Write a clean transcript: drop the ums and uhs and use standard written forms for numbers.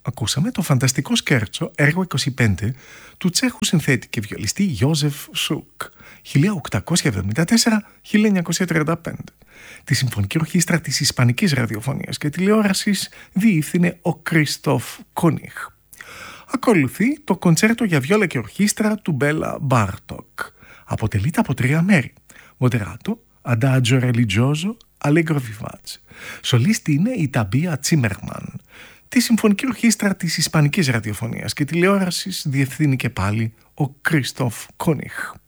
Ακούσαμε το φανταστικό σκέρτσο έργο 25 του Τσέχου συνθέτη και βιολιστή Γιώζεφ Σουκ 1874-1935. Τη Συμφωνική Ορχήστρα της Ισπανικής Ραδιοφωνίας και Τηλεόρασης διεύθυνε ο Κριστόφ Κόνιχ. Ακολουθεί το κοντσέρτο για βιόλα και ορχήστρα του Μπέλα Μπάρτοκ. Αποτελείται από 3 μέρη. Μοντεράτο, Adagio Religioso, Allegro Vivace. Σολίστη είναι η Ταμπία Τσίμερμαν. Τη Συμφωνική Ορχήστρα της Ισπανικής Ραδιοφωνίας και Τηλεόρασης διευθύνει και πάλι ο Κριστόφ Κόνιχ.